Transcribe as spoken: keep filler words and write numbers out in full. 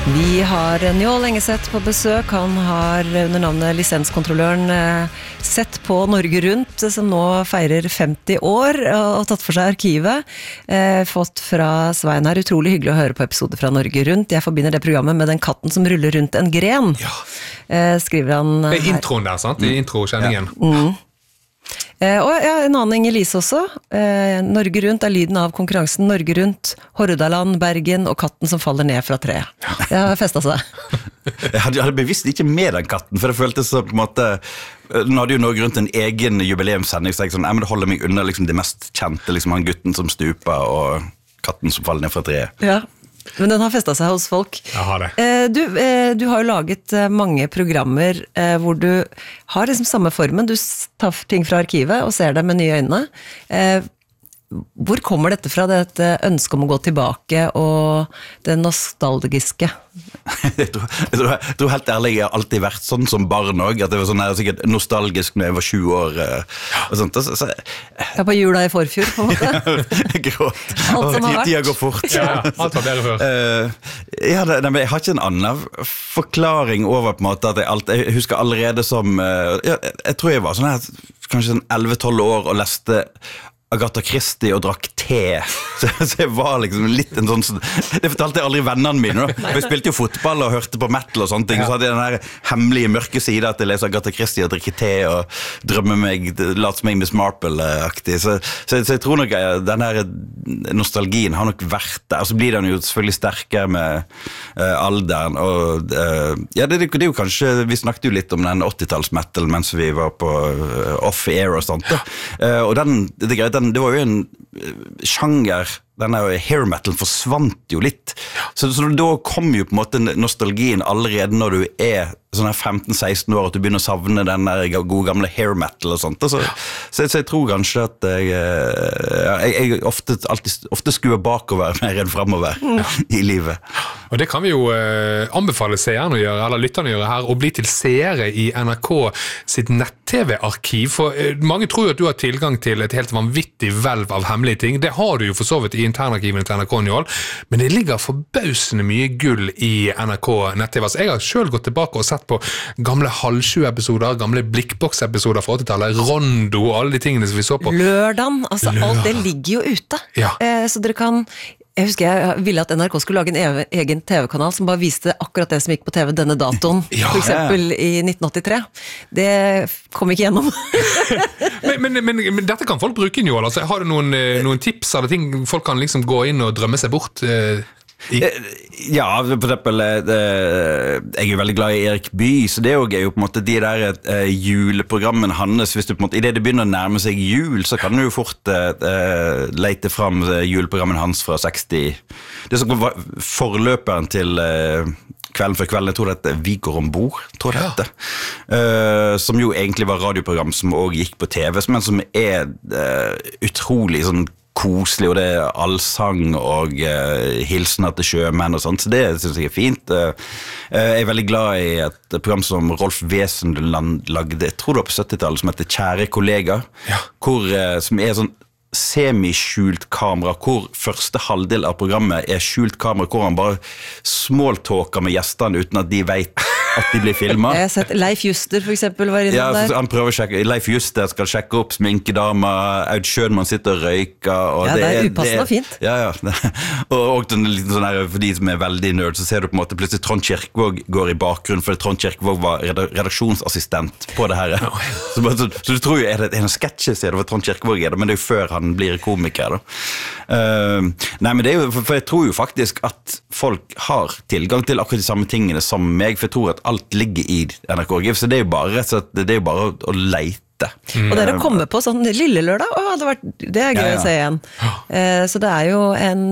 Vi har Njål Engeseth på besøk. Han har under navnet Lisenskontrolløren sett på Norge Rundt, som nå feirer femti år, og tatt for seg arkivet. Fått fra Svein her, utrolig hyggelig å høre på episoder fra Norge Rundt. Jeg forbinder det programmet med den katten som ruller rundt en gren. Ja. Skriver han her. Det er introen der, sant? I intro-kjenningen. Ja. Mm. Eh, og ja, en annen Inger-Lise også. Eh, Norge Rundt er lyden av konkurransen. Norge Rundt, Hordaland, Bergen og katten som faller ned fra treet. Det har festet seg. Jeg hadde, jeg hadde bevisst ikke med den katten, for det føltes så på en måte. Nå hadde jo Norge Rundt en egen jubileumssending, så jeg sånn, jeg må holde meg under liksom, det mest kjente, liksom han gutten som stuper og katten som faller ned fra treet. Ja. Men den har festet seg hos folk. Jeg har det. Eh, du, eh, du har jo laget eh, mange programmer eh, hvor du har liksom samme formen. Du tar ting fra arkivet og ser det med nye øyne. Eh, hvor kommer dette fra, dette ønsket om å gå tilbake og det nostalgiske? jeg, tror, jeg, tror, jeg tror helt ærlig jeg har alltid vært sånn som barn også, at det var sånn her, sikkert nostalgisk når jeg var tjue år og sånt. Så, så, ja, på jula i forfjor, på en måte. Gråt. Alt som har vært. Tida går fort. Ja, alt var bedre før. Uh, ja, det, nei, jeg har ikke en annen forklaring over på en måte, at jeg, alt, jeg husker allerede som, uh, ja, jeg tror jeg var sånn her, kanskje sånn elleve tolv år og leste Agatha Christie og drakk te, så, så jeg var liksom litt en sånn, det fortalte jeg aldri vennene mine, da. Jeg spilte jo fotball og hørte på metal og sånne ting, ja. Så hadde jeg den her hemmelige mørke siden at jeg leser Agatha Christie og drikker te og drømmer meg, later meg Miss Marple-aktig, så, så, så jeg tror nok den her nostalgien har nok vært der, og så blir den jo selvfølgelig sterkere med uh, alderen, og uh, ja, det, det er jo kanskje, vi snakket jo litt om den åttitalls-metal mens vi var på uh, off-air og sånt, uh, og den, det er greit, den det var jo en sjanger, denne hair metal forsvant jo litt, så, så da kom jo på en måte nostalgien allerede når du er sånn her femten seksten år, at du begynner å savne den der gode gamle hair metal og sånt, så, så, så jeg tror kanskje at jeg, jeg, jeg ofte, alltid, ofte skuer bakover mer enn fremover ja. I livet. Og det kan vi jo eh, anbefale seerne å gjøre, eller lytterne å gjøre her, og bli til seere i N R K sitt nett-tv-arkiv, for eh, mange tror jo at du har tilgang til et helt vanvittig hvelv av hemmelige ting, det har du jo for så vidt i internarkivene til N R K, Njål, men det ligger forbausende mye gull i N R K nett-tv, så jeg har selv gått tilbake og sett på gamle halvsju-episoder, gamle blikkboks-episoder fra åttitallet, Rondo og alle de tingene som vi så på. Lørdagen, altså Lørdag. Alt det ligger jo ute. Ja. Eh, så dere kan, jeg husker jeg ville at N R K skulle lage en egen tv-kanal som bare viste akkurat det som gikk på tv denne datoen, ja. For eksempel i nitten åttitre. Det kom ikke gjennom. men, men, men, men dette kan folk bruke, Njål, altså, har du noen, noen tips eller ting folk kan liksom gå inn og drømme seg bort eh, I? Ja, for eksempel det, jeg er veldig glad i Erik Bye, så det er jo på en måte de der uh, juleprogrammene hans, hvis du på en måte, i det det begynner å nærme seg jul, så kan du jo fort uh, leite frem juleprogrammen hans fra seksti, det som var forløperen til uh, Kvelden for kvelden, jeg tror det heter Vi går ombord, tror jeg det heter, uh, som jo egentlig var radioprogram som også gikk på tv, men som er uh, utrolig sånn koselig, og det er allsang og uh, hilsener til sjømenn og sånt, så det synes jeg er fint. Uh, jeg er veldig glad i et program som Rolf Wesenlund lagde, jeg tror det var på syttitallet, som heter Kjære kollegaer, ja. Hvor, uh, som er sånn semi-skjult kamera, hvor første halvdel av programmet er skjult kamera, hvor han bare smalltalker med gjestene uten at de vet at de blir filmet. Jeg har sett Leif Juster for eksempel var innom ja, der. Han prøver å sjekke, Leif Juster skal sjekke opp sminkedama, Aud Schønmann sitter og røyker. Og ja, det er upassende og fint. Ja, ja. og, og den, sånn her, for de som er veldig nerd, så ser du på en måte plutselig Trond Kirkevåg går i bakgrunnen, for Trond Kirkevåg var redaksjonsassistent på det her. så, så, så du tror jo, er det en sketsje, ser du hva Trond Kirkevåg er det, men det er jo før han blir komiker. Da. Uh, nei, men det er jo, for, for jeg tror jo faktisk at folk har tilgang til akkurat de samme tingene som meg, for jeg tror at alt ligger i N R K-arkiv, så det er jo bare, så det er jo bare å, å leite. Mm. Og dere kommer på sånn lille lørdag, å, det, vært, det er gøy ja, ja. Å se igjen. Uh, så det er jo en